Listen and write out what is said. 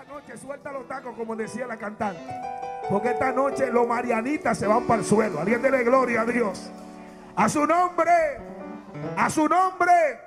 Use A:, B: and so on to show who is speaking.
A: noche suelta los tacos, como decía la cantante. Porque esta noche los marianitas se van para el suelo. Alguien dele gloria a Dios. A su nombre. A su nombre.